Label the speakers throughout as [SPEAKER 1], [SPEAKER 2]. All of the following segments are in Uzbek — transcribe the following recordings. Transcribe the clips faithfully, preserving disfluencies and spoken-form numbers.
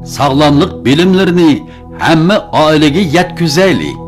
[SPEAKER 1] sağlamlık bilimlerini hamma oilaga yetkazaylik.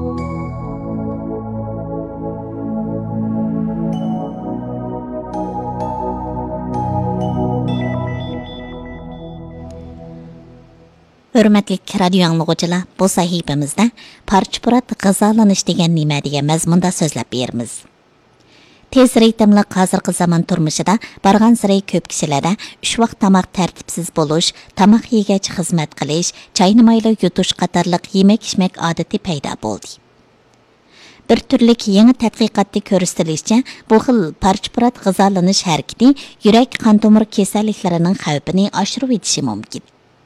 [SPEAKER 2] Hürmetli radio anlıqçılar, bu sahifamizda parçapurat g'azalanish degan nima degan mazmunda so'zlab beramiz. Tez ritmli hozirgi zamon turmushida bargan sari ko'p kishilarda uch vaqt tomoq tartibsiz bo'lish, tomoq yegach xizmat qilish, chayni mayli yutish qatorliq yemak-ichmak odati paydo bo'ldi. Bir turlik yangi tadqiqotda ko'rsatilishicha, bu xil parçapurat g'azalanish harakati yurak qon tomir kasalliklarining xavfini oshirib etishi mumkin.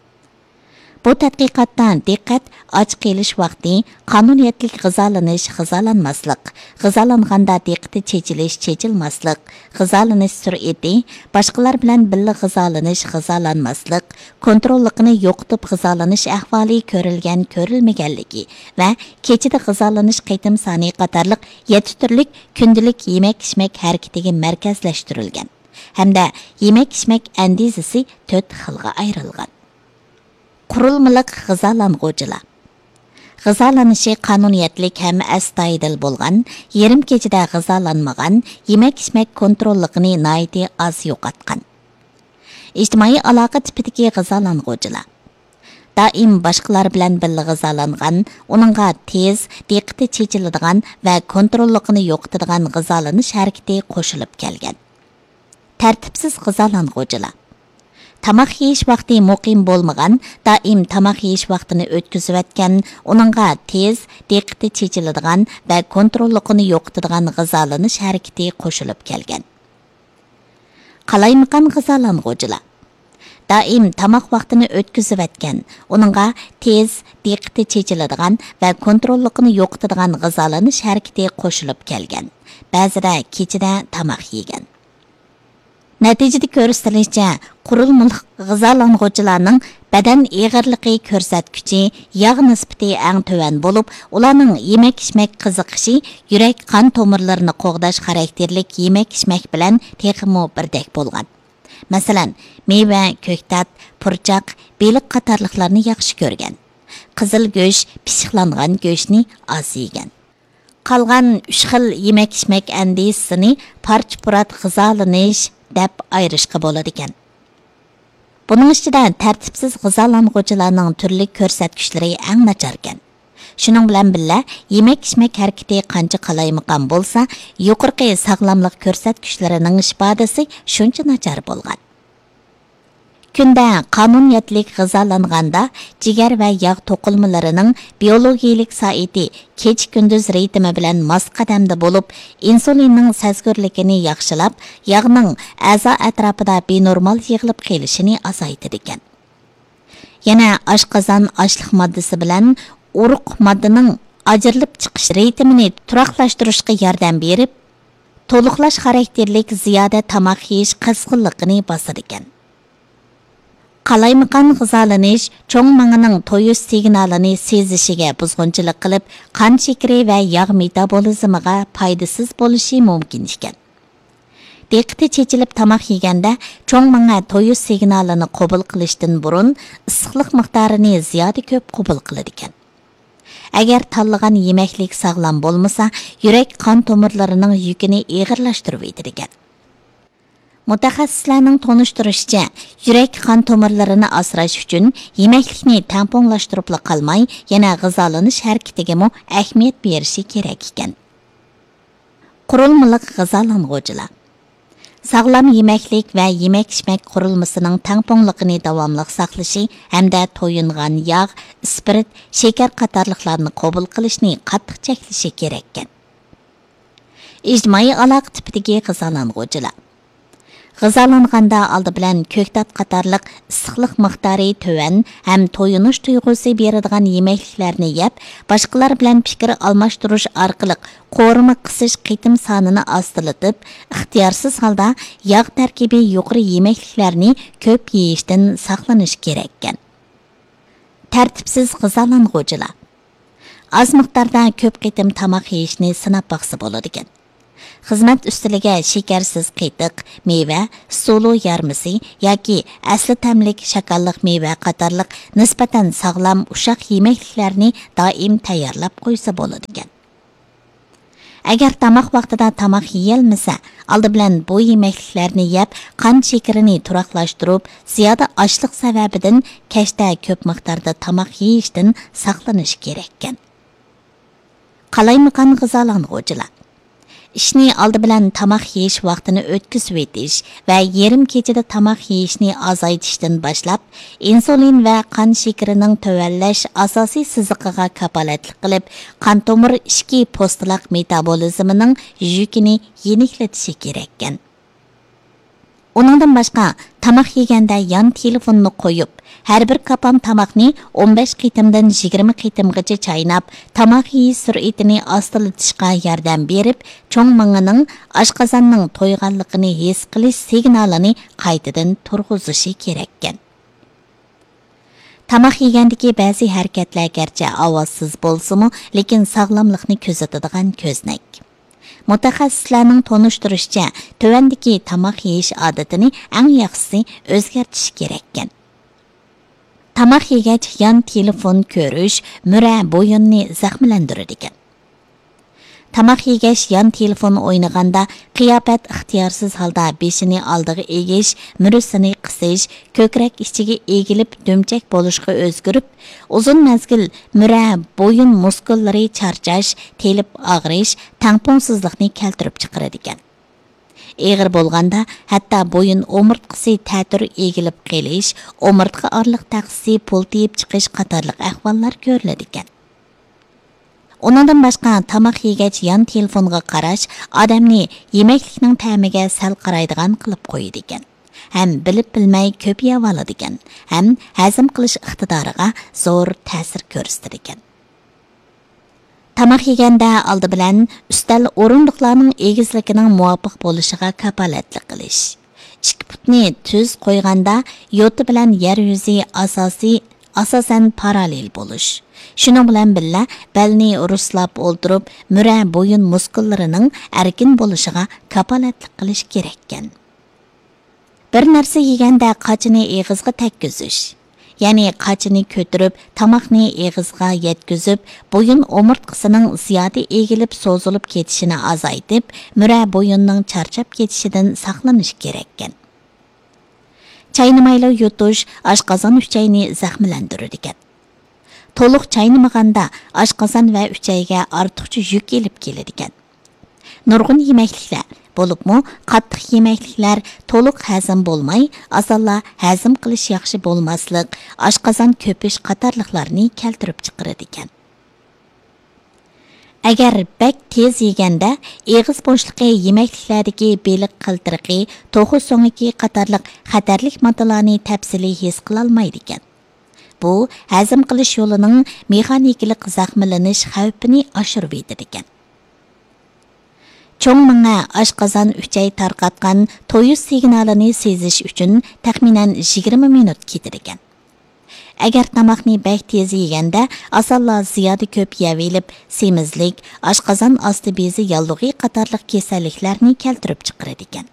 [SPEAKER 2] Bu tadqiqotdan diqqat och qelish vaqti, qonuniyatlik g'azalanish, g'azalanmaslik, g'azalanganda diqqati chechilish, chechilmaslik, g'azalanish sur'ati, boshqalar bilan birga g'azalanish, g'azalanmaslik, kontrollikni yo'qotib g'azalanish ahvoli ko'rilgan, ko'rilmaganligi va kechida g'azalanish qaytim soni qatorliq yetti turlik kundalik yemak-ichmak harakatiga markazlashtirilgan hamda yemak-ichmak andizasi to'rt xilga ayrilgan. Qurulmaliq g'azalang'uvchilar. G'azalanishi qonuniyatlik ham astoydil bo'lgan, yarim kechada g'azalanmagan, yemak-ichmak kontrolligini noiti oz yo'qotgan. Ijtimoiy aloqa tipidagi g'azalang'uvchilar. Doim boshqalar bilan birga g'azalangan, uningga tez, diqqati chechiladigan va kontrolligini yo'qotadigan g'azalanish harakati qo'shilib kelgan. Tartibsiz g'azalang'uvchilar. Tamoq yeyish vaqti muqim bo'lmagan, doim tamoq yeyish vaqtini o'tkazayotgan, uningga tez, diqqati chechiladigan va kontrolligini yo'qotadigan g'azalanish harakati qo'shilib kelgan. Qalaymaqan g'azalang'uvchilar. Doim tamoq vaqtini o'tkazayotgan, uningga tez, diqqati chechiladigan va kontrolligini yo'qotadigan g'azalanish harakati qo'shilib kelgan. Ba'zida kechida tamoq yegan. Natijada ko'rsatilishicha, qurulmaliq g'azalang'uvchilarning badan eg'irligi ko'rsatkichi yog' nisbati eng tuvan bo'lib, ularning yemak-ichmak qiziqishi yurak qon tomirlarini qo'g'dash xarakterlik yemak-ichmak bilan texmo birdek bo'lgan. Masalan, meva, ko'ktat, purchoq, beliq qatorliqlarni yaxshi ko'rgan. Qizil go'sht, pishiqlangan go'shtni oz yegan. Qolgan uch xil yemak-ichmak andisini parçapurat g'azalanish deb ayrishga bo'ladi ekan. Buning ichida tartibsiz g'azalang'uvchilarning turli ko'rsatkichlari eng nachar ekan. Shuning bilan birga yemak-ichmak harakati qancha qalaymaqan bo'lsa, yuqorqi sog'lomlik ko'rsatkichlarining ifodasi shuncha nachar bo'lgan. Kunda qonuniyatlik g'azalanganda jigar va yog' to'qilmalarining biologiyalik soati kech-kunduz ritmi bilan mos qadamda bo'lib, insulinning sezgirligini yaxshilab, yog'ning a'zo atrofida benormal yig'ilib qolishini azaytadi ekan. Yana oshqozon ochliq moddasi bilan urug' moddaning ajrilib chiqish ritmini turaqlashtirishga yordam berib, to'liqlash xarakterlik ziyoda tamoq yeyish qizg'inligini bosar ekan. Qalaymaqan g'azalanish cho'ng mang'ining to'yish signalini sezishiga buzg'unchilik qilib, qon shakari va yog' metabolizmiga foydasiz bo'lishi mumkin ekan. Diqqati chechilib tamoq yeganda cho'ng mang'a to'yish signalini qabul qilishdan burun issiqlik miqdorini ziyoda ko'p qabul qiladi ekan. Agar tanlagan yemaklik sog'lom bo'lmasa, yurak qon tomirlarining yukini og'irlashtirib etadi ekan. Mutaxassislarning tonishtirishicha, yurak qon tomirlarini asrash uchun yemaklikni tamponlashtirib qolmay, yana g'azalanish harakatiga mo ahamiyat berishi kerak ekan. Qurulmaliq g'azalang'uvchilar. Sağlam yemaklik va yemak-ichmak qurilmasining tamponligini davomli saqlashi hamda to'yingan yog', spirit, shakar qatorliqlarni qabul qilishni qattiq cheklashi kerak ekan. Ijtimoiy aloqa tipidagi g'azalang'uvchilar. G'azalanganda oldi bilan ko'ktat qatorliq issiqlik miqdori tuvan ham to'yinish tuyg'usi beradigan yemakliklarni yeb, boshqalar bilan fikr almashtirish orqali qo'rima qisish qitim sonini ostilatib, ixtiyorsiz holda yog' tarkibi yuqori yemakliklarni ko'p yeyishdan saqlanish kerak ekan. Tartibsiz g'azalang'uvchilar. Az miqdorda ko'p qitim tamoq yeyishni sinab baqsa bo'ladi ekan. xizmat ustiliga shakarsiz qiytiq, meva, sulu yarmisi yoki asli tamlik shakarliq meva qatorliq nisbatan sog'lom ushaq yemekliklarni doim tayyorlab qo'ysa bo'ladi ekan. Agar tamoq vaqtida tamoq yeyilmasa, oldi bilan bu yemekliklarni yeb, qon shakarini turaqlashtirib, ziyoda ochliq sababidan kashda ko'p miqdorda tamoq yeyishdan saqlanish kerak ekan. Qalaymiqan g'izolang'uvchilar. İşni oldi bilan tamoq yeyish vaqtini o'tkazib etish va yarim kechada tamoq yeyishni azaytishdan boshlab, insulin va qon shakarining tuvallash asosiy siziqiga kapolatlik qilib, qon tomir ishki postaloq metabolizmining yukini yeniklatishi kerak ekan. Uningdan boshqa, tamoq yeganda yon telefonni qo'yib, har bir kapam tamoqni o'n besh qitimdan yigirma qitimgacha chaynab, tamoq yeyish sur'atini ostilatishga yordam berib, cho'ng ming'ining oshqozonning to'yganligini his qilish signalini qaytadan turg'izishi kerak ekan. Tamoq yegandagi ba'zi harakatlar garchi ovozsiz bo'lsa-mu, lekin sog'lomlikni ko'rsatadigan ko'znak. Mutaxassislarning tonishtirishicha, tuvandagi tamoq yeyish odatini eng yaxshisi o'zgartirish kerak ekan. Tamoq yegach yon telefon ko'rish mura bo'yinni zaxmlantirar ekan. Tamoq yegach yon telefon o'ynaganda qiyofat ixtiyorsiz holda beshini oldiga egish, murusini qisish, ko'krak ichiga egilib do'mchak bo'lishga o'zgarib, uzun mazgil mura bo'yin muskullari charchash, telib og'rish, tangpongsizlikni keltirib chiqaradi ekan. Eg'ir bo'lganda hatto bo'yin o'mirtqisi ta'tir egilib qelish, o'mirtqa orliq taqsi pultiyib chiqish qatorliq ahvollar ko'riladi ekan. Onundan boshqa tamoq yegach yon telefonga qarash odamni yemeklikning ta'miga sal qaraydigan qilib qo'yadi ekan. Ham bilib bilmay ko'p yeb oladi ekan, ham hazm qilish iqtidoriga zo'r ta'sir ko'rsatar ekan. Tamoq yeganda oldi bilan ustal o'rindiqlarning egizligining muvofiq bo'lishiga kapolatlik qilish. Ikki putni tuz qo'yganda yo'ti bilan yer yuzi asosiy asosan parallel bo'lish. Shuning bilan birga belni ruslab o'ldirib, mura bo'yin muskullarining erkin bo'lishiga kapolatlik qilish kerak ekan. Bir narsa yeganda qochini eg'izga tekkizish, ya'ni qochini ko'tarib, tomoqni eg'izga yetkazib, bo'yin o'mirtqisining ziyoda egilib so'zilib ketishini azaytib, mura bo'yinning charchab ketishidan saqlanish kerak ekan. Chaynamayli yutish oshqozon uchayni zaxmlantirar ekan. To'liq chaynamaganda oshqozon va uchayga ortiqcha yuk elib keladi ekan. Nurg'un yemekliklar, bo'libmi qattiq yemekliklar to'liq hazm bo'lmay, asalla hazm qilish yaxshi bo'lmaslik, oshqozon ko'pish qatorliqlarni keltirib chiqaradi ekan. Agar bak tez yeganda eg'iz bo'shliqi yemekliklardagi beliq qiltiriqi, to'xu so'ngiki qatorliq xatarlik moddalarni tafsiliy his qila olmaydi ekan. Bu hazm qilish yo'lining mexanikalik zaxmlanish xavfini oshirib yedir ekan. Cho'ng ming'a oshqozon uchay tarqatgan to'yish signalini sezish uchun taxminan yigirma minut ketar ekan. Agar tamoqni bak tez yeganda asalla ziyoda ko'p yevilib, semizlik, oshqozon osti bezi yallig'i qatorliq kasalliklarni keltirib chiqaradi ekan.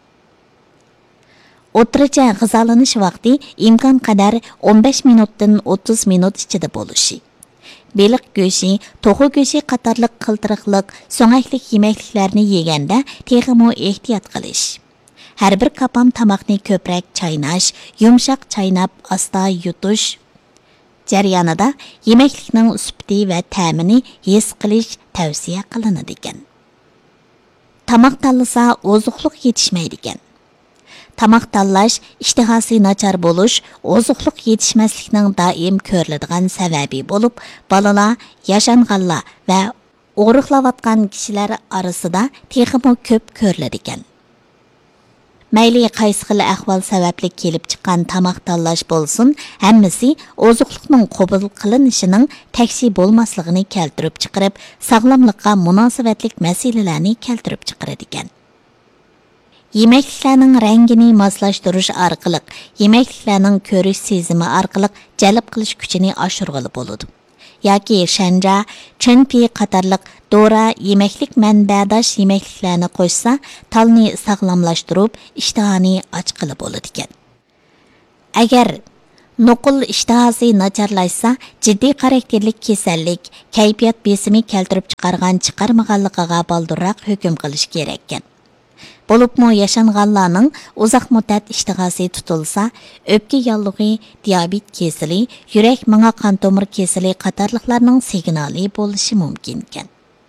[SPEAKER 2] O'tircha g'izolanish vaqti imkon qadar o'n besh minutdan o'ttiz minut ichida bo'lishi. Beliq go'shi, to'xu go'shi qatorliq qiltiriqliq, so'ngaklik yemekliklarni yeganda texmo ehtiyot qilish. Har bir kapam tamoqni ko'prak chaynash, yumshoq chaynab asta yutish jarayonida yemeklikning sifati va ta'mini his qilish tavsiya qilinadi ekan. Tamoq tanlasa ozuqliq yetishmaydi ekan. Tamoq tanlash ishtihosi nachar bo'lish, ozuqliq yetishmaslikning doim ko'riladigan sababi bo'lib, bolalar, yashanganlar va o'g'riqlayotgan kishilar orasida texmo ko'p ko'riladi ekan. Mayli qaysi xil ahvol sababli kelib chiqqan tamoq tanlash bo'lsin, hammasi ozuqliqning qabul qilinishining taksi bo'lmasligini keltirib chiqarib, sog'lomlikqa munosabatlik masalalarni keltirib chiqaradi ekan. Yemekliklarning rangini moslashtirish orqali, yemekliklarning ko'rish sezimi orqali jalb qilish kuchini oshirg'ili bo'ladi. yoki shanja, chunpi qatorliq dora yemaklik manbadash yemakliklarni qo'shsa, talni sog'lomlashtirib, ishtahani ochqili bo'ladi ekan. Agar nuqul ishtahasi nacharlashsa, jiddiy xarakterlik kasallik, kayfiyat besimi keltirib chiqargan chiqarmaganligiga baldurroq hukm qilish kerak ekan. Bo'libmi yashanganlarning uzoq muddat ishtahasi tutilsa, o'pka yallig'i, diabet kesili, yurak manga qon tomir kesili qatorliqlarning signali bo'lishi mumkin ekan.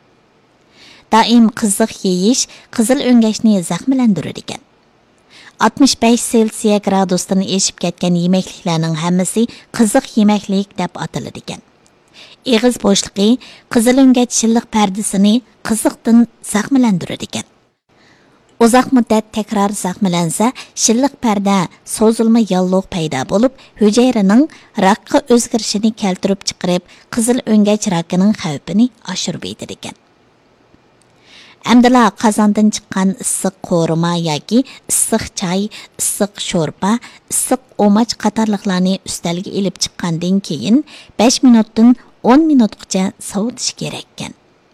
[SPEAKER 2] Doim qiziq yeyish qizil o'ngachni zaxmlantirar ekan. oltmish besh selsiya gradusdan eshib ketgan yemekliklarning hammasi qiziq yemeklik deb ataladi ekan. Eg'iz bo'shliqi qizil o'ngach shilliq pardasini qiziqdan zaxmlantirar ekan. Uzoq muddat takror zaxmlansa, shilliq parda so'zilma yalloq paydo bo'lib, hujayraning rakqa o'zgarishini keltirib chiqarib, qizil o'ngach rakining xavfini oshirib yetar ekan. Әмділа қазандан chiqqan issiq qo'rima yoki issiq choy, issiq sho'rpa, issiq o'maç qatorliqlarni ustalga ilib chiqqandan keyin besh minutdan o'n minutgacha sovutish kerak ekan.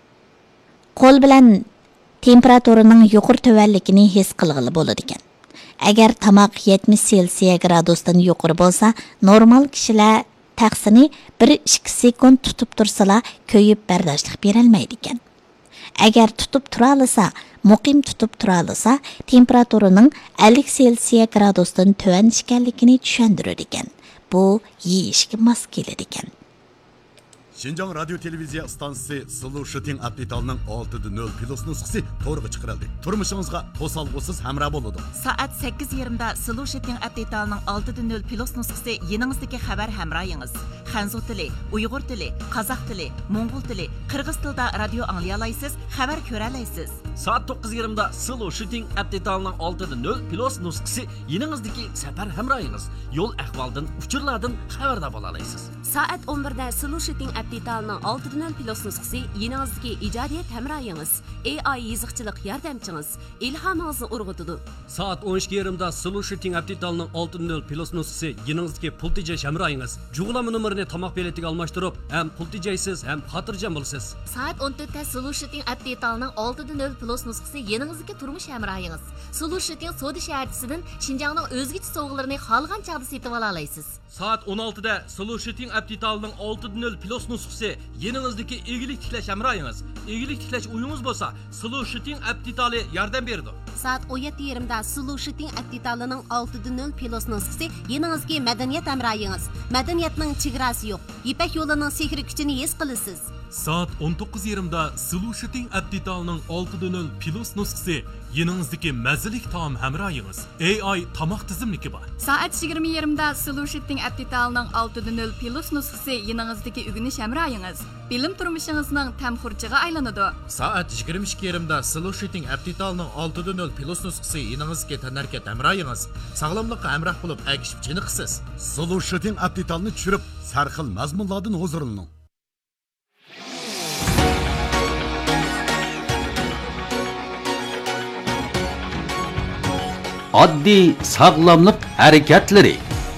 [SPEAKER 2] Qo'l bilan temperaturaning yuqori tuvanligini his qilg'ili bo'ladi ekan. Agar tomoq yetmish selsiya gradusdan yuqori bo'lsa, normal kishilar taqsini bir ikki sekund tutib tursalar, ko'yib bardoshlik berolmaydi ekan. Agar tutib tura olsa, muqim tutib tura olsa, temperaturaning ellik selsiya gradusdan tuvan ekanligini tushundirar ekan. Bu yeyishga mos keladi ekan.
[SPEAKER 3] Şinjan Radyo Televiziya stansiyasi Sulu Shooting Update-ning olti nol plus nusxasi to'g'ri chiqarildi. Turmushingizga to'salg'usiz hamroh bo'ladi.
[SPEAKER 4] Soat sakkiz yarimda Sulu Shooting Update-ning olti nol plus nusxasi yeningizdagi xabar hamrohingiz. Xanzu tili, Uyg'ur tili, Qozoq tili, Mo'ng'ul tili, Qirg'iz tilida radio anglay olasiz, xabar ko'ra olasiz.
[SPEAKER 5] Soat to'qqiz yarimda Sulu Shooting Update-ning olti nol plus nusxasi yeningizdagi safar hamrohingiz. Yo'l ahvoldan, uchurlardan xabardor bo'la olasiz.
[SPEAKER 6] Soat o'n birda Sulu Shooting Update-ning olti nol plus nusxasi yeningizdagi ijodiyat hamrohingiz, A I yiziqchilik yordamchingiz, ilhomingizni urg'utadi.
[SPEAKER 5] Soat o'n ikki yarimda Sulu Shooting Update-ning olti nol plus nusxasi yeningizdagi pul tejash hamrohingiz. Jug'lama nomerini tomoq beletiga almashtirib, ham pul tejaysiz, ham xotirjam bo'lasiz.
[SPEAKER 6] Soat o'n to'rtda Sulu Shooting Update-ning olti nol plus nusxasi yeningizdagi turmush hamrohingiz. Sulu Shooting Soda shaharchisidan Xinjiangning o'zgacha sovg'alarini xolgan chog'da setib ola olasiz.
[SPEAKER 5] Soat o'n oltida Sulu Shooting Update-ning olti nol plus nusxasi yeningizdagi egillik tiklash hamrohingiz. Egillik tiklash uyingiz bo'lsa, Sulu Shooting Update yordam beradi.
[SPEAKER 6] Soat o'n yetti yarimda Sulu Shooting Update-ning olti nol plus nusxasi yeningizdagi madaniyat hamrohingiz. Madaniyatning chegarasi yo'q. Ipak yo'lining sehri kuchini his qilasiz.
[SPEAKER 7] Soat o'n to'qqiz yarimda Sulu Shooting Update-ning olti nol plus nusxasi yeningizdagi mazalik taom hamrohingiz. A I tomoq tizimligi bor.
[SPEAKER 8] Soat yigirma yarimda Sulu Shooting Update-ning olti nol plus nusxasi yeningizdagi o'g'inish hamrohingiz. Bilim turmushingizning tamxurchiga aylanadi.
[SPEAKER 7] Soat yigirma ikki yarimda Sulu Shooting Update-ning olti nol plus nusxasi yeningizga tanarkat hamrohingiz. Sog'lomlikqa hamroh bo'lib, agishib chiniqsiz.
[SPEAKER 3] Sulu Shooting Update-ni tushirib, sarxil mazmunlardan huzurlaning.
[SPEAKER 1] Oddiy sog'lomlik harakatlari.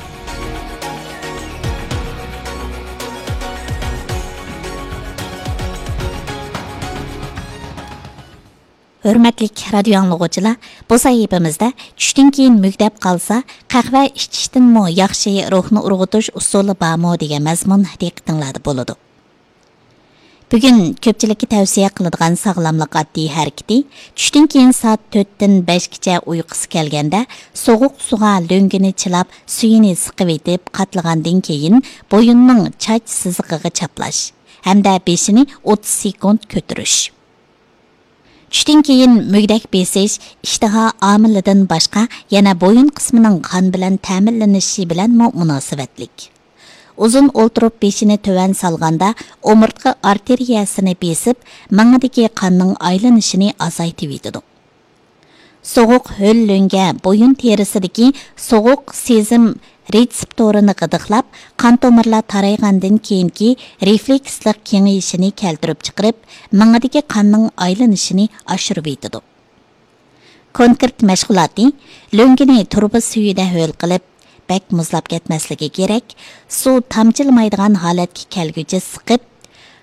[SPEAKER 2] Hürmetlik radio anlıqçılar, bu sahibimizde tushdan keyin mugdab qolsa, qahva ichishdan mo yaxshi ruhni urg'utish usuli bormi degan mazmun diqqatinglarda bo'ladi. Bugun ko'pchilikka tavsiya qiladigan sog'lomlik oddiy harakati tushdan keyin soat to'rtdan beshgacha uyqusi kelganda sovuq suvga lo'ngini chilab, suyini siqib etib, qatlagandan keyin bo'yinning chach siziqiga chaplash hamda beshini o'ttiz sekund ko'tirish. Tushdan keyin mugdak besish ishtaha omilidan boshqa yana bo'yin qismining qon bilan ta'minlanishi bilan munosabatlik. Uzun o'ltirib beshini tuvan solganda o'mirtqa arteriyasini besib, mangidagi qonning aylanishini azaytib etadi. Sovuq ho'l lo'nga bo'yin terisidagi sovuq sezim retseptorini qidiqlab, qon tomirlar taraygandan keyingi reflekslik kengayishini keltirib chiqarib, mangidagi qonning aylanishini oshirib etadi. Konkret mashg'ulotni lo'ngini turba suyida ho'l qilib, bak muzlab ketmasligi kerak. Suv tamchilmaydigan holatga kelguncha siqib,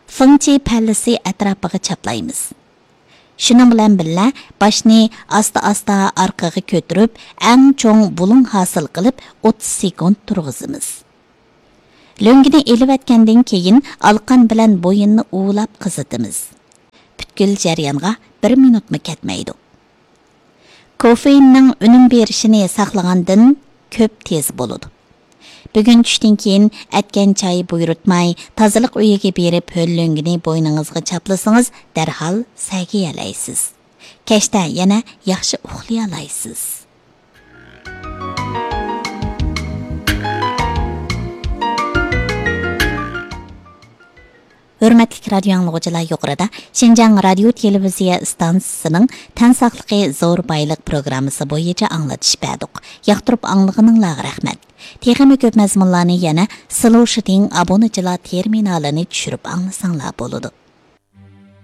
[SPEAKER 2] Fengchi pallisi atrofiga chaplaymiz. Shuning bilan birga boshni asta-asta orqaga ko'tarib, eng cho'ng bulung hosil qilib o'ttiz sekund turg'izamiz. Lo'ngini elib keyin alqan bilan bo'yinni uvlab qizitamiz. Butkul jarayonga bir minutmi ketmaydi. Kofeinning unum berishini saqlagandan ko'p tez bo'ladi. Bugun tushdan keyin atgan choy buyurtmay, tozalik uyiga berib ho'llongini bo'yningizga chaplasangiz, darhol sagiyalaysiz. Kechda yana yaxshi uxlayalaysiz. Hürmetlik radyo anlıqçılar yuqorida Şinjan Radio Televiziya stansiyasining tan saqligi zo'r bayliq programmasi bo'yicha anglatish berdik. Yoqtirib anglag'ininglarga rahmat. Texnik ko'p mazmunlarni yana Solution obunachilar terminalini tushirib anglasanglar bo'ladi.